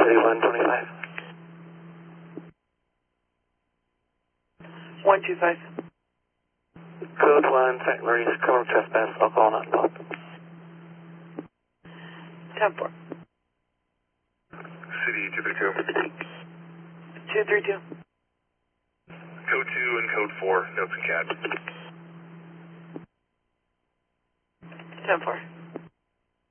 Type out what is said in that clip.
City 125. 125. Code 1, St. Maurice, criminal trespass, alcohol not involved. 10-4. City 232. 232. Code 2 and Code 4, notes and CAD. 10-4.